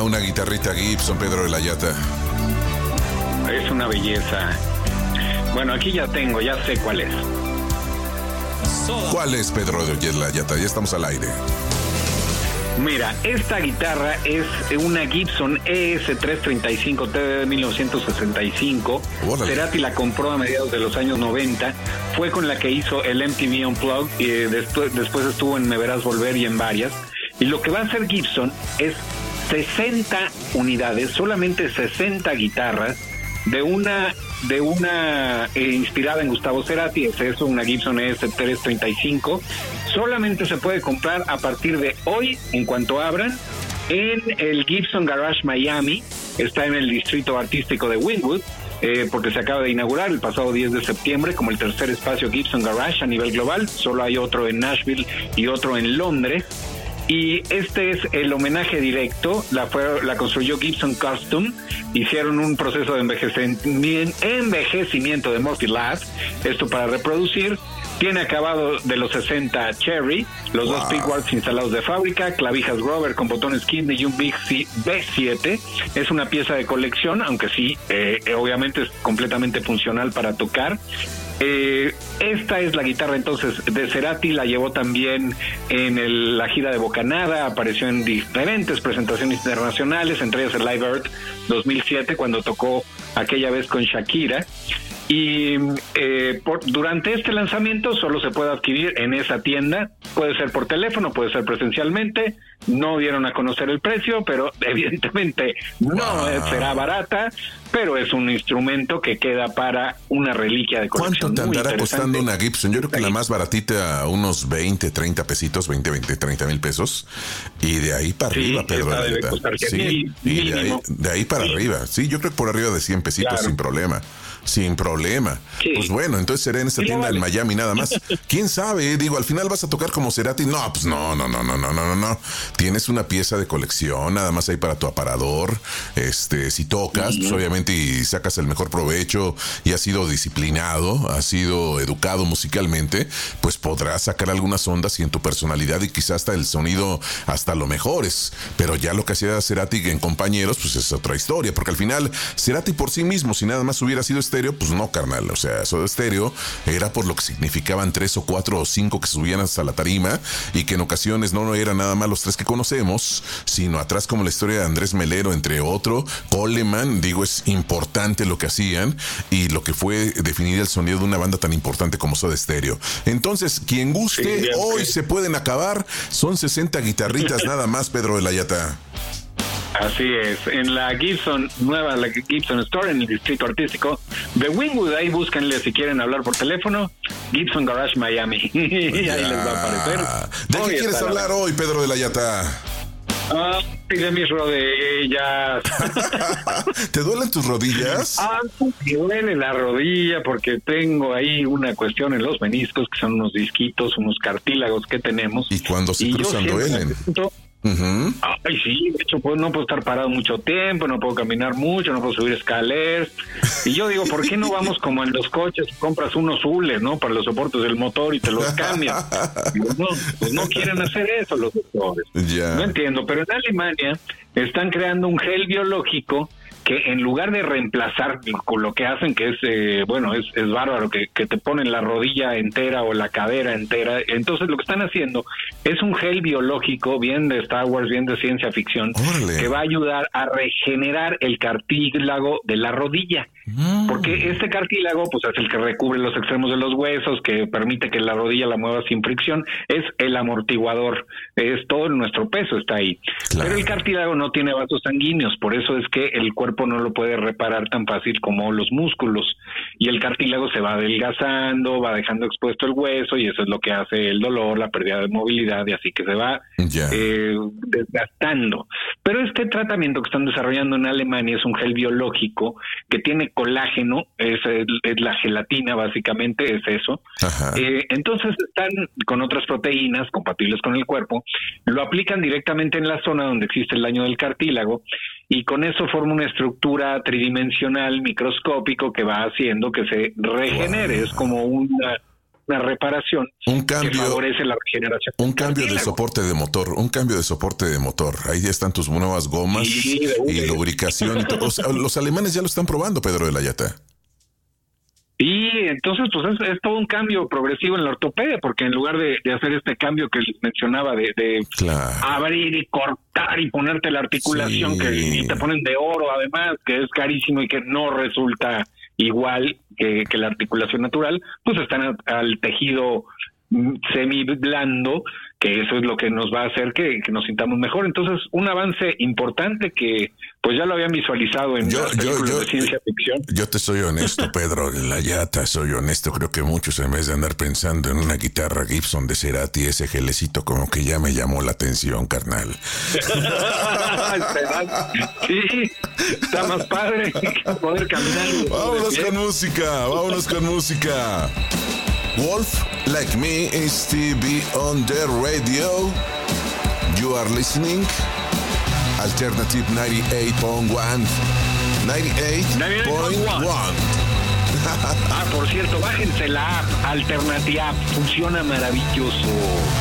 una guitarrita Gibson, Pedro de la Yata? Es una belleza. Bueno, aquí ya sé cuál es. ¿Cuál es, Pedro de la Yata? Ya estamos al aire. Mira, esta guitarra es una Gibson ES-335T de 1965. Órale. Cerati la compró a mediados de los años 90. Fue con la que hizo el MTV Unplugged y después estuvo en Me Verás Volver y en varias. Y lo que va a hacer Gibson es 60 unidades, solamente 60 guitarras de una inspirada en Gustavo Cerati. Es eso, una Gibson ES-335. Solamente se puede comprar a partir de hoy, en cuanto abran, en el Gibson Garage Miami. Está en el distrito artístico de Wynwood, porque se acaba de inaugurar el pasado 10 de septiembre como el tercer espacio Gibson Garage a nivel global. Solo hay otro en Nashville y otro en Londres. Y este es el homenaje directo. La construyó Gibson Custom. Hicieron un proceso de envejecimiento de Murphy Lab, esto para reproducir. Tiene acabado de los 60 Cherry, los dos pickguards instalados de fábrica, clavijas Grover con botones Kidney y un Bixby B7. Es una pieza de colección, aunque sí, obviamente es completamente funcional para tocar. Esta es la guitarra entonces de Cerati. La llevó también en la gira de Bocanada, apareció en diferentes presentaciones internacionales, entre ellas el Live Earth 2007, cuando tocó aquella vez con Shakira. Y durante este lanzamiento solo se puede adquirir en esa tienda. Puede ser por teléfono, puede ser presencialmente. No dieron a conocer el precio, pero evidentemente no será barata, pero es un instrumento que queda para una reliquia de colección. ¿Cuánto te andará costando una Gibson? Yo creo que la más baratita, unos 20, 30 pesitos, 30 mil pesos. Y de ahí para arriba, Pedro. Sí, y de ahí para arriba. Sí, yo creo que por arriba de 100 pesitos, claro. Sin problema. Sí. Pues bueno, entonces será en esta tienda en Miami nada más. ¿Quién sabe? Digo, al final vas a tocar como Cerati. No, pues no. Tienes una pieza de colección, nada más ahí para tu aparador. Si tocas, pues obviamente y sacas el mejor provecho y has sido disciplinado, has sido educado musicalmente, pues podrás sacar algunas ondas y en tu personalidad y quizás hasta el sonido hasta lo mejores. Pero ya lo que hacía Cerati en compañeros, pues es otra historia, porque al final Cerati por sí mismo, si nada más hubiera sido estéreo, pues no, carnal. O sea, eso de estéreo era por lo que significaban 3 o 4 o 5 que subían hasta la tarima y que en ocasiones no eran nada más los 3 que conocemos, sino atrás como la historia de Andrés Melero, entre otro, Coleman. Digo, es importante lo que hacían y lo que fue definir el sonido de una banda tan importante como Soda Stereo. Entonces, quien guste, hoy se pueden acabar. Son 60 guitarritas nada más, Pedro de la Yata. Así es, en la Gibson la Gibson Store, en el distrito artístico de Wynwood. Ahí búsquenle si quieren hablar por teléfono, Gibson Garage Miami. Ahí les va a aparecer. ¿De qué quieres hablar hoy, Pedro de la Yata? De mis rodillas. ¿Te duelen tus rodillas? Me duele la rodilla porque tengo ahí una cuestión en los meniscos, que son unos disquitos, unos cartílagos que tenemos. Y cuando se cruzan duelen. Ay, sí, de hecho pues no puedo estar parado mucho tiempo, no puedo caminar mucho, no puedo subir escaleras. Y yo digo, ¿por qué no vamos como en los coches, compras unos hules, ¿no? Para los soportes del motor y te los cambian. Pues no quieren hacer eso los doctores. No entiendo, pero en Alemania están creando un gel biológico que en lugar de reemplazar con lo que hacen, que es es bárbaro, que te ponen la rodilla entera o la cadera entera. Entonces lo que están haciendo es un gel biológico, bien de Star Wars, bien de ciencia ficción, que va a ayudar a regenerar el cartílago de la rodilla. Porque este cartílago pues es el que recubre los extremos de los huesos, que permite que la rodilla la mueva sin fricción, es el amortiguador, es todo nuestro peso está ahí. Claro. Pero el cartílago no tiene vasos sanguíneos, por eso es que el cuerpo no lo puede reparar tan fácil como los músculos, y el cartílago se va adelgazando, va dejando expuesto el hueso, y eso es lo que hace el dolor, la pérdida de movilidad, y así que se va desgastando. Pero este tratamiento que están desarrollando en Alemania es un gel biológico que tiene colágeno, es la gelatina básicamente, es eso. Entonces están con otras proteínas compatibles con el cuerpo, lo aplican directamente en la zona donde existe el daño del cartílago, y con eso forma una estructura tridimensional microscópico que va haciendo que se regenere. Es como una reparación que favorece la regeneración. Un cambio de soporte de motor, ahí ya están tus nuevas gomas y lubricación. O sea, los alemanes ya lo están probando, Pedro de la Yata. Y entonces pues es todo un cambio progresivo en la ortopedia, porque en lugar de hacer este cambio que les mencionaba de abrir y cortar y ponerte la articulación y te ponen de oro además, que es carísimo y que no resulta igual que la articulación natural, pues están al tejido semi blando, que eso es lo que nos va a hacer que nos sintamos mejor. Entonces, un avance importante que pues ya lo habían visualizado en las películas de ciencia ficción. Yo te soy honesto, Pedro de la Yata, soy honesto. Creo que muchos, en vez de andar pensando en una guitarra Gibson de Cerati, ese gelecito como que ya me llamó la atención, carnal. Sí, está más padre que poder caminar. Vámonos con música. Wolf, Like Me is TV on the radio. You are listening Alternative 98.1. 98.1. Por cierto, bájense la app Alternative App, funciona maravilloso.